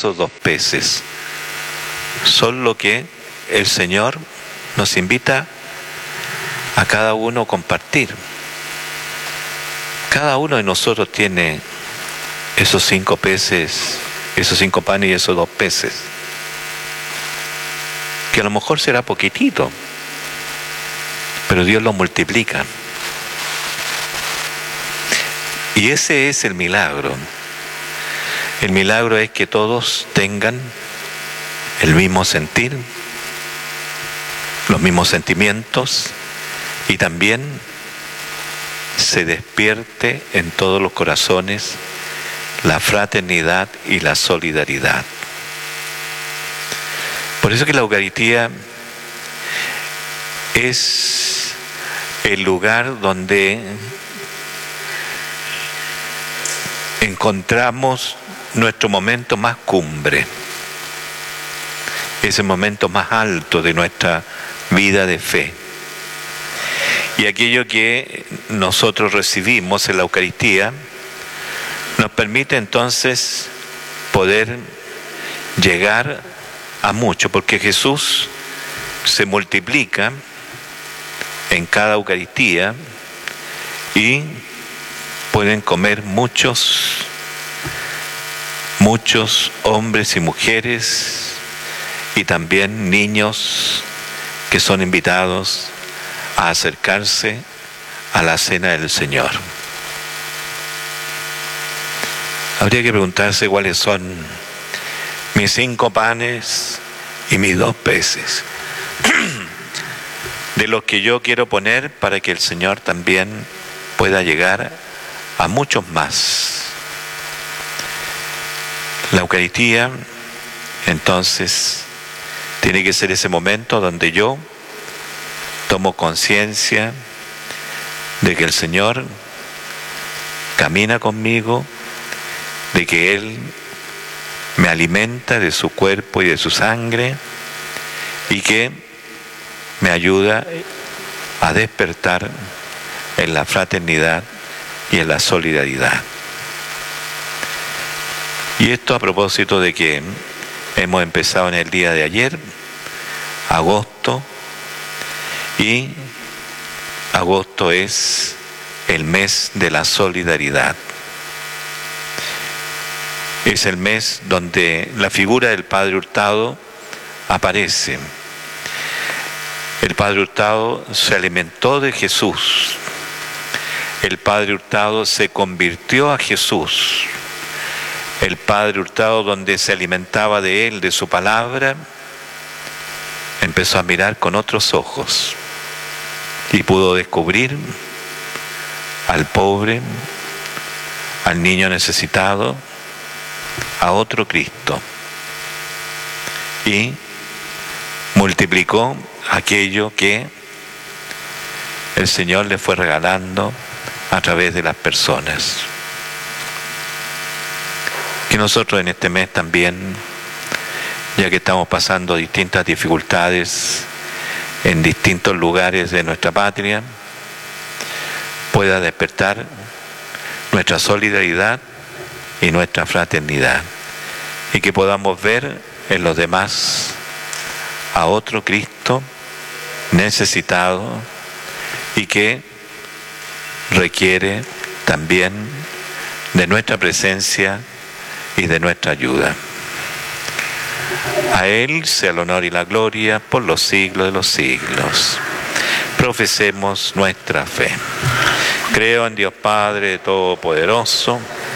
esos 2 peces son lo que el Señor nos invita a cada uno a compartir. Cada uno de nosotros tiene esos 5 peces, esos 5 panes y esos 2 peces, que a lo mejor será poquitito, pero Dios lo multiplica. Y ese es el milagro. El milagro es que todos tengan el mismo sentir, los mismos sentimientos, y también se despierte en todos los corazones la fraternidad y la solidaridad. Por eso que la Eucaristía es el lugar donde encontramos nuestro momento más cumbre, ese momento más alto de nuestra vida de fe. Y aquello que nosotros recibimos en la Eucaristía nos permite entonces poder llegar a mucho, porque Jesús se multiplica en cada Eucaristía y pueden comer muchos hombres y mujeres, y también niños que son invitados a acercarse a la cena del Señor. Habría que preguntarse cuáles son mis 5 panes y mis 2 peces, de los que yo quiero poner para que el Señor también pueda llegar a muchos más. La Eucaristía, entonces, tiene que ser ese momento donde yo tomo conciencia de que el Señor camina conmigo, de que Él me alimenta de su cuerpo y de su sangre, y que me ayuda a despertar en la fraternidad y en la solidaridad. Y esto a propósito de que hemos empezado en el día de ayer, agosto, y agosto es el mes de la solidaridad. Es el mes donde la figura del Padre Hurtado aparece. El Padre Hurtado se alimentó de Jesús. El Padre Hurtado se convirtió a Jesús. El Padre Hurtado, donde se alimentaba de Él, de su palabra, empezó a mirar con otros ojos y pudo descubrir al pobre, al niño necesitado, a otro Cristo, y multiplicó aquello que el Señor le fue regalando a través de las personas. Que nosotros en este mes también, ya que estamos pasando distintas dificultades en distintos lugares de nuestra patria, pueda despertar nuestra solidaridad y nuestra fraternidad, y que podamos ver en los demás a otro Cristo necesitado y que requiere también de nuestra presencia y de nuestra ayuda. A Él sea el honor y la gloria por los siglos de los siglos. Profesemos nuestra fe. Creo en Dios Padre Todopoderoso,